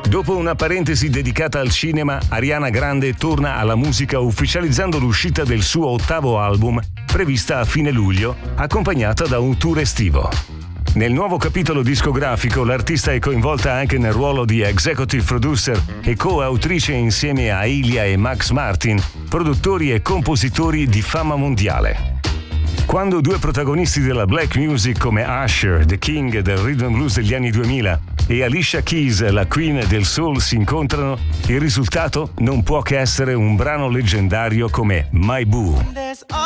Dopo una parentesi dedicata al cinema, Ariana Grande torna alla musica ufficializzando l'uscita del suo 8º album, prevista a fine luglio, accompagnata da un tour estivo. Nel nuovo capitolo discografico l'artista è coinvolta anche nel ruolo di executive producer e co-autrice insieme a Ilia e Max Martin, produttori e compositori di fama mondiale. Quando due protagonisti della black music come Usher, the king del rhythm and blues degli anni 2000, e Alicia Keys, la queen del soul, si incontrano, il risultato non può che essere un brano leggendario come My Boo.